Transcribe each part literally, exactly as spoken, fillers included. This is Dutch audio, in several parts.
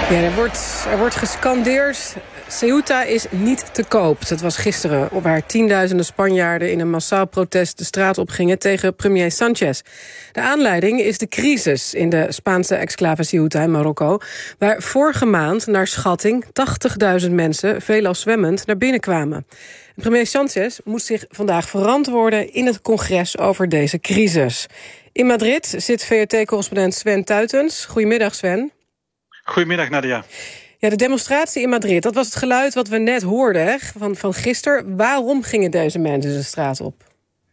Ja, er wordt, er wordt gescandeerd. Ceuta is niet te koop. Dat was gisteren op waar tienduizenden Spanjaarden in een massaal protest de straat op gingen tegen premier Sanchez. De aanleiding is de crisis in de Spaanse exclave Ceuta in Marokko, waar vorige maand naar schatting tachtigduizend mensen, veelal zwemmend, naar binnen kwamen. Premier Sanchez moest zich vandaag verantwoorden in het congres over deze crisis. In Madrid zit V R T-correspondent Sven Tuitens. Goedemiddag, Sven. Goedemiddag, Nadia. Ja, de demonstratie in Madrid, dat was het geluid wat we net hoorden hè, van, van gisteren. Waarom gingen deze mensen de straat op?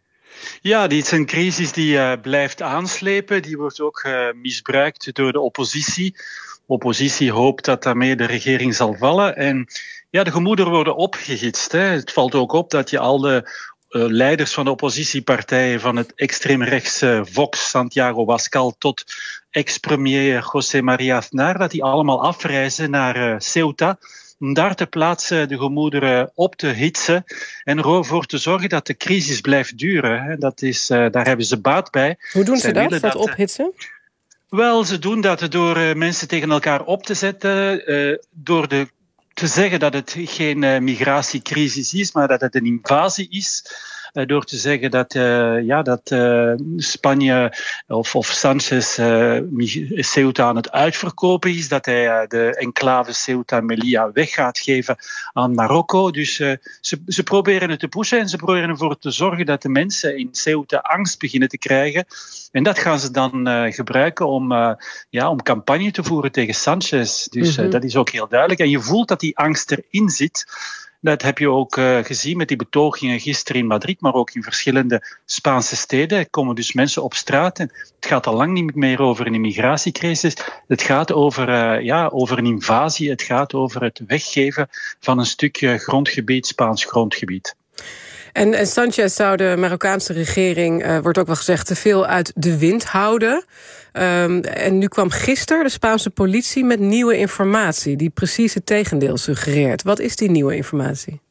Ja, dit is een crisis die uh, blijft aanslepen. Die wordt ook uh, misbruikt door de oppositie. De oppositie hoopt dat daarmee de regering zal vallen. En ja, de gemoederen worden opgehitst. Hè. Het valt ook op dat je al de Uh, leiders van de oppositiepartijen, van het extreemrechtse Vox, Santiago Abascal, tot ex-premier José María Aznar, dat die allemaal afreizen naar uh, Ceuta, om daar ter plaatse de gemoederen op te hitsen en ervoor te zorgen dat de crisis blijft duren. Hè. Dat is, uh, daar hebben ze baat bij. Hoe doen ze Zij dat, dat, dat uh, ophitsen? Wel, ze doen dat door uh, mensen tegen elkaar op te zetten, uh, door de te zeggen dat het geen uh, migratiecrisis is, maar dat het een invasie is. Uh, door te zeggen dat, uh, ja, dat uh, Spanje of, of Sanchez uh, Ceuta aan het uitverkopen is, dat hij uh, de enclave Ceuta-Melilla weg gaat geven aan Marokko. Dus uh, ze, ze proberen het te pushen en ze proberen ervoor te zorgen dat de mensen in Ceuta angst beginnen te krijgen. En dat gaan ze dan uh, gebruiken om, uh, ja, om campagne te voeren tegen Sanchez. Dus uh, mm-hmm. dat is ook heel duidelijk. En je voelt dat die angst erin zit. Dat heb je ook uh, gezien met die betogingen gisteren in Madrid, maar ook in verschillende Spaanse steden. Er komen dus mensen op straat. En het gaat al lang niet meer over een immigratiecrisis. Het gaat over, uh, ja, over een invasie. Het gaat over het weggeven van een stukje grondgebied, Spaans grondgebied. En, en Sanchez zou de Marokkaanse regering, uh, wordt ook wel gezegd, te veel uit de wind houden. Um, en nu kwam gisteren de Spaanse politie met nieuwe informatie die precies het tegendeel suggereert. Wat is die nieuwe informatie?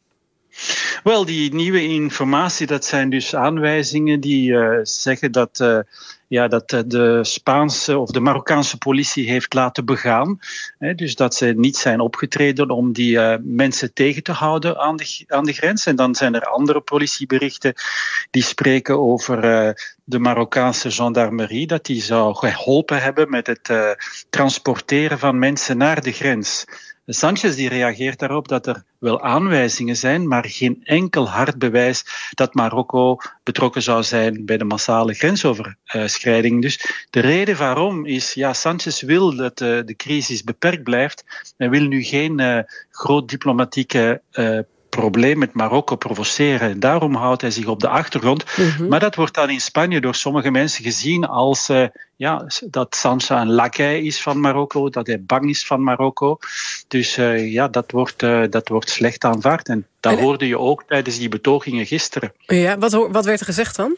Wel, die nieuwe informatie, dat zijn dus aanwijzingen die uh, zeggen dat, uh, ja, dat de Spaanse of de Marokkaanse politie heeft laten begaan. Hè, dus dat ze niet zijn opgetreden om die uh, mensen tegen te houden aan de, aan de grens. En dan zijn er andere politieberichten die spreken over uh, de Marokkaanse gendarmerie, dat die zou geholpen hebben met het uh, transporteren van mensen naar de grens. Sanchez die reageert daarop dat er wel aanwijzingen zijn, maar geen enkel hard bewijs dat Marokko betrokken zou zijn bij de massale grensoverschrijding. Dus de reden waarom is, ja, Sanchez wil dat uh, de crisis beperkt blijft en wil nu geen uh, groot diplomatieke uh, probleem met Marokko provoceren. En daarom houdt hij zich op de achtergrond. Mm-hmm. Maar dat wordt dan in Spanje door sommige mensen gezien als uh, ja, dat Sanchez een lakij is van Marokko, dat hij bang is van Marokko. Dus uh, ja, dat wordt, uh, dat wordt slecht aanvaard. En dat en... hoorde je ook tijdens die betogingen gisteren. Ja, wat, wat werd er gezegd dan?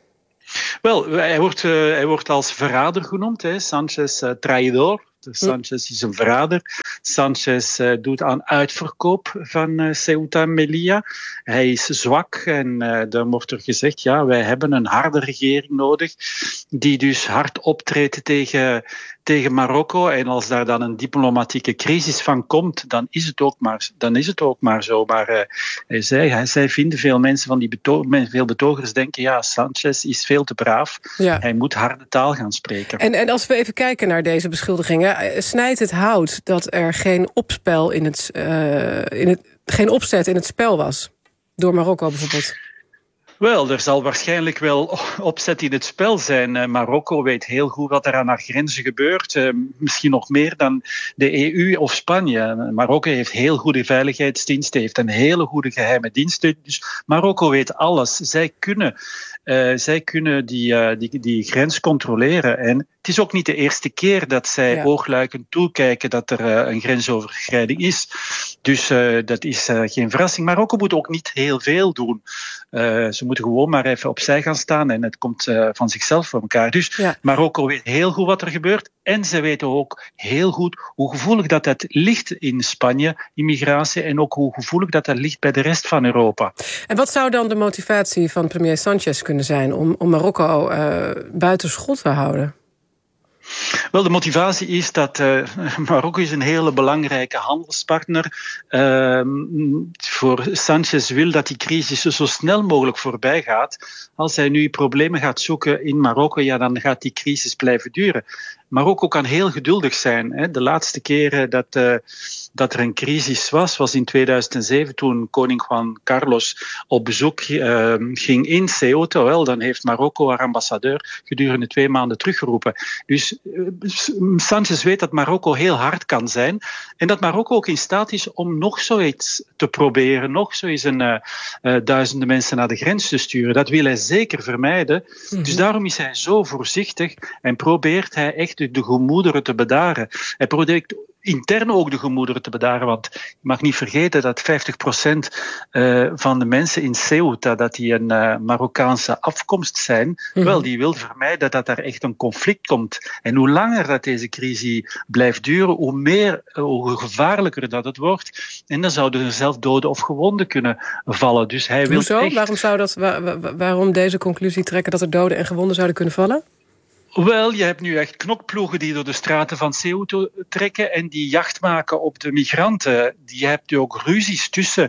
Wel, hij wordt, uh, hij wordt als verrader genoemd, hè. Sanchez uh, traidor. Sanchez is een verrader. Sanchez uh, doet aan uitverkoop van uh, Ceuta en Melilla. Hij is zwak en uh, dan wordt er gezegd, ja, wij hebben een harde regering nodig die dus hard optreedt tegen, tegen Marokko. En als daar dan een diplomatieke crisis van komt, dan is het ook maar, dan is het ook maar zo. Maar uh, hij zei, hij, zij vinden veel mensen van die beto- veel betogers denken, ja, Sanchez is veel te braaf. Ja. Hij moet harde taal gaan spreken. En, en als we even kijken naar deze beschuldigingen, snijdt het hout dat er geen opspel in het, uh, in het, geen opzet in het spel was door Marokko bijvoorbeeld? Wel, er zal waarschijnlijk wel opzet in het spel zijn. Uh, Marokko weet heel goed wat er aan haar grenzen gebeurt. Uh, misschien nog meer dan de E U of Spanje. Marokko heeft heel goede veiligheidsdiensten, heeft een hele goede geheime diensten. Dus Marokko weet alles. Zij kunnen, uh, zij kunnen die, uh, die, die grens controleren. En het is ook niet de eerste keer dat zij ja. oogluikend toekijken dat er uh, een grensoverschrijding is. Dus uh, dat is uh, geen verrassing. Marokko moet ook niet heel veel doen. Uh, ze moeten gewoon maar even opzij gaan staan en het komt uh, van zichzelf voor elkaar. Dus ja. Marokko weet heel goed wat er gebeurt en ze weten ook heel goed hoe gevoelig dat het ligt in Spanje, immigratie, en ook hoe gevoelig dat dat ligt bij de rest van Europa. En wat zou dan de motivatie van premier Sanchez kunnen zijn om, om Marokko uh, buiten schot te houden? Wel, de motivatie is dat uh, Marokko is een hele belangrijke handelspartner. Uh, voor Sanchez wil dat die crisis zo snel mogelijk voorbij gaat. Als hij nu problemen gaat zoeken in Marokko, ja, dan gaat die crisis blijven duren. Marokko kan heel geduldig zijn. Hè. De laatste keren dat, uh, dat er een crisis was, was in tweeduizend zeven, toen koning Juan Carlos op bezoek uh, ging in Ceuta. Wel, dan heeft Marokko haar ambassadeur gedurende twee maanden teruggeroepen. Dus uh, Sanchez weet dat Marokko heel hard kan zijn en dat Marokko ook in staat is om nog zoiets te proberen, nog zo eens een uh, uh, duizenden mensen naar de grens te sturen. Dat wil hij zeker vermijden. Mm-hmm. Dus daarom is hij zo voorzichtig en probeert hij echt de gemoederen te bedaren. Hij probeert intern ook de gemoederen te bedaren, want je mag niet vergeten dat vijftig procent uh, van de mensen in Ceuta dat die een uh, Marokkaanse afkomst zijn, mm-hmm. wel, die wil vermijden dat er echt een conflict komt. En hoe langer dat deze crisis blijft duren, hoe meer, hoe gevaarlijker dat het wordt. En dan zouden er zelf doden of gewonden kunnen vallen. Dus hij wil Hoezo? echt... Waarom zou dat, waar, waarom deze conclusie trekken dat er doden en gewonden zouden kunnen vallen? Wel, je hebt nu echt knokploegen die door de straten van Ceuta trekken en die jacht maken op de migranten. Je hebt ook ruzies tussen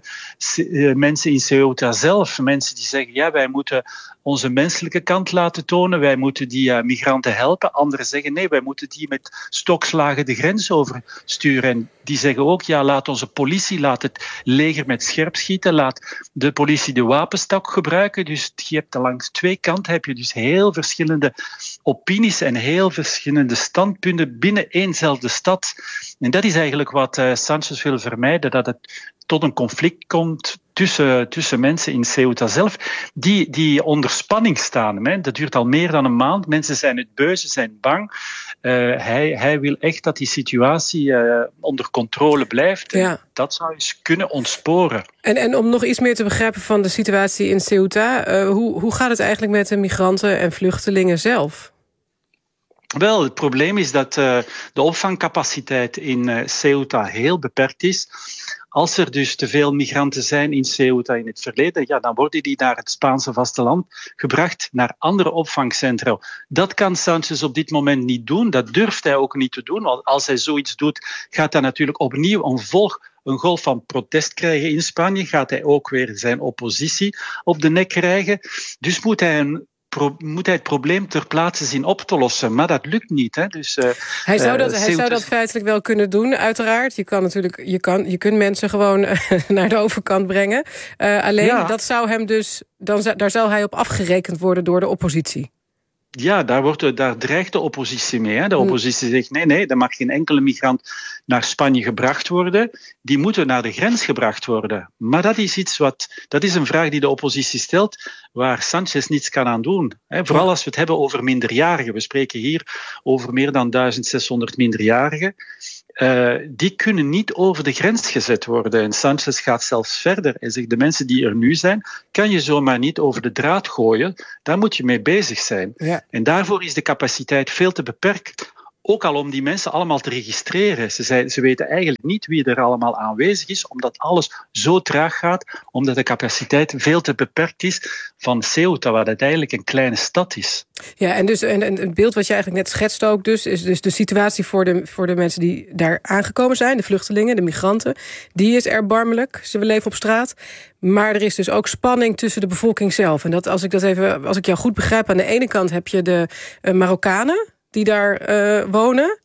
mensen in Ceuta zelf. Mensen die zeggen, ja, wij moeten onze menselijke kant laten tonen, wij moeten die uh, migranten helpen. Anderen zeggen, nee, wij moeten die met stokslagen de grens oversturen. En die zeggen ook, ja, laat onze politie, laat het leger met scherp schieten, laat de politie de wapenstok gebruiken. Dus je hebt langs twee kanten heb je dus heel verschillende opinies en heel verschillende standpunten binnen éénzelfde stad. En dat is eigenlijk wat uh, Sanchez wil vermijden, dat het tot een conflict komt tussen, tussen mensen in Ceuta zelf, die, die onder spanning staan. Hè. Dat duurt al meer dan een maand. Mensen zijn het beu, ze zijn bang. Uh, hij, hij wil echt dat die situatie uh, onder controle blijft. Ja. Dat zou eens kunnen ontsporen. En, en om nog iets meer te begrijpen van de situatie in Ceuta, uh, hoe, hoe gaat het eigenlijk met de migranten en vluchtelingen zelf? Wel, het probleem is dat uh, de opvangcapaciteit in uh, Ceuta heel beperkt is. Als er dus te veel migranten zijn in Ceuta in het verleden, ja, dan worden die naar het Spaanse vasteland gebracht, naar andere opvangcentra. Dat kan Sanchez op dit moment niet doen, dat durft hij ook niet te doen. Want als hij zoiets doet, gaat hij natuurlijk opnieuw een, volg, een golf van protest krijgen in Spanje. Gaat hij ook weer zijn oppositie op de nek krijgen. Dus moet hij een Pro, moet hij het probleem ter plaatse zien op te lossen. Maar dat lukt niet. Hè. Dus, uh, hij zou dat, uh, hij zou dat feitelijk wel kunnen doen, uiteraard. Je kan natuurlijk, je kan, je kunt mensen gewoon uh, naar de overkant brengen. Uh, alleen, ja. dat zou hem dus, dan, daar zou hij op afgerekend worden door de oppositie. Ja, daar, wordt, daar dreigt de oppositie mee. Hè. De oppositie zegt, nee, nee, er mag geen enkele migrant naar Spanje gebracht worden. Die moeten naar de grens gebracht worden. Maar dat is iets wat, dat is een vraag die de oppositie stelt, waar Sanchez niets kan aan doen. Hè. Vooral als we het hebben over minderjarigen. We spreken hier over meer dan duizend zeshonderd minderjarigen. Uh, die kunnen niet over de grens gezet worden. En Sanchez gaat zelfs verder en zegt, de mensen die er nu zijn, kan je zomaar niet over de draad gooien. Daar moet je mee bezig zijn. Ja. En daarvoor is de capaciteit veel te beperkt. Ook al om die mensen allemaal te registreren. Ze, zei, ze weten eigenlijk niet wie er allemaal aanwezig is, omdat alles zo traag gaat, omdat de capaciteit veel te beperkt is van Ceuta, waar het eigenlijk een kleine stad is. Ja, en dus en, en het beeld wat je eigenlijk net schetst ook dus, is dus de situatie voor de, voor de mensen die daar aangekomen zijn, de vluchtelingen, de migranten, die is erbarmelijk. Ze leven op straat. Maar er is dus ook spanning tussen de bevolking zelf. En dat, als ik dat even, als ik jou goed begrijp, aan de ene kant heb je de uh, Marokkanen die daar uh, wonen,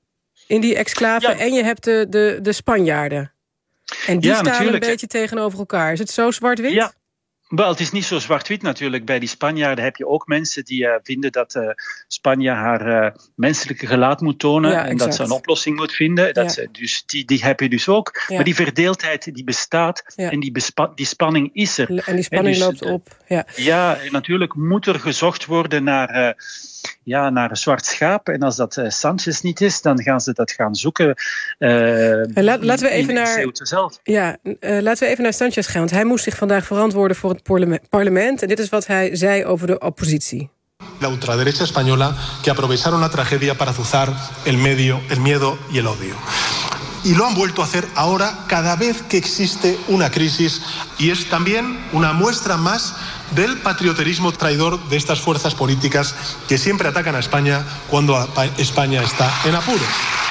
in die exclave, ja. En je hebt de, de, de Spanjaarden. En die ja, staan natuurlijk een beetje tegenover elkaar. Is het zo zwart-wit? Ja. Wel, het is niet zo zwart-wit natuurlijk. Bij die Spanjaarden heb je ook mensen die uh, vinden dat uh, Spanje haar uh, menselijke gelaat moet tonen, ja, en exact. Dat ze een oplossing moet vinden. Dat ja. ze, dus die, die heb je dus ook. Ja. Maar die verdeeldheid die bestaat, ja. En die, bespa- die spanning is er. En die spanning en dus, loopt op. Ja, ja, en natuurlijk moet er gezocht worden naar, uh, ja, naar een zwart schaap. En als dat uh, Sanchez niet is, dan gaan ze dat gaan zoeken. Uh, La- laten we even naar, zelf. Ja, uh, laten we even naar Sanchez gaan. Want hij moest zich vandaag verantwoorden voor het parlement. En dit is wat hij zei over de oppositie. La ultraderecha española que aprovecharon la tragedia para azuzar el medio, el miedo y el odio. y lo han vuelto a hacer ahora cada vez que existe una crisis. Y es también una muestra más del patrioterismo traidor de estas fuerzas políticas que siempre atacan a España cuando España está en apuros.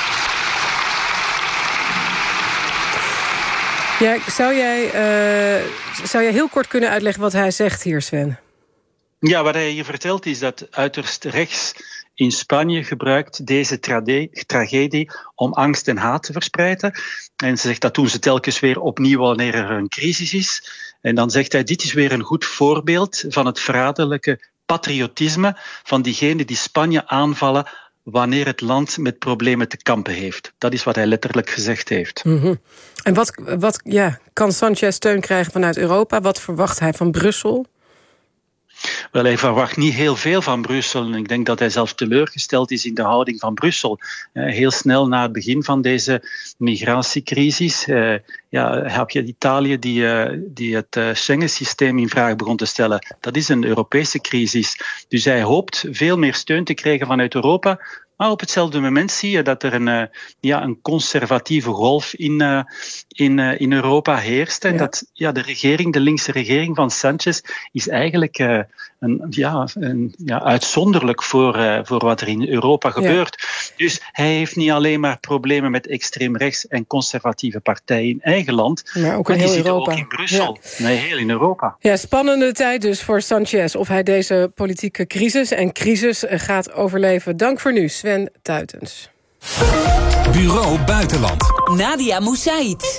Ja, zou jij, uh, zou jij heel kort kunnen uitleggen wat hij zegt hier, Sven? Ja, wat hij hier vertelt is dat uiterst rechts in Spanje gebruikt deze trade- tragedie om angst en haat te verspreiden. En ze zegt dat doen ze telkens weer opnieuw wanneer er een crisis is. En dan zegt hij, dit is weer een goed voorbeeld van het verraderlijke patriotisme van diegenen die Spanje aanvallen wanneer het land met problemen te kampen heeft. Dat is wat hij letterlijk gezegd heeft. Mm-hmm. En wat, wat ja, kan Sanchez steun krijgen vanuit Europa? Wat verwacht hij van Brussel? Wel, hij verwacht niet heel veel van Brussel. En ik denk dat hij zelfs teleurgesteld is in de houding van Brussel. Heel snel na het begin van deze migratiecrisis uh, ja, heb je Italië die, uh, die het uh, Schengen-systeem in vraag begon te stellen. Dat is een Europese crisis. Dus hij hoopt veel meer steun te krijgen vanuit Europa. Maar op hetzelfde moment zie je dat er een, uh, ja, een conservatieve golf in, uh, in, uh, in Europa heerst. En ja. dat ja, de regering, de linkse regering van Sanchez, is eigenlijk uh, een, ja, een, ja, uitzonderlijk voor, uh, voor wat er in Europa gebeurt. Ja. Dus hij heeft niet alleen maar problemen met extreem rechts en conservatieve partijen in eigen land, maar ook in maar heel die Europa. Ook in Brussel. Ja. Nee, heel in Europa. Ja, spannende tijd dus voor Sanchez. Of hij deze politieke crisis en crisis gaat overleven. Dank voor nu, Sven Tuitens. Bureau Buitenland. Nadia Moussaïd.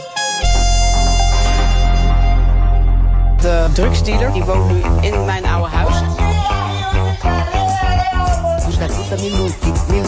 De drugsdealer die woont nu in mijn oude huis.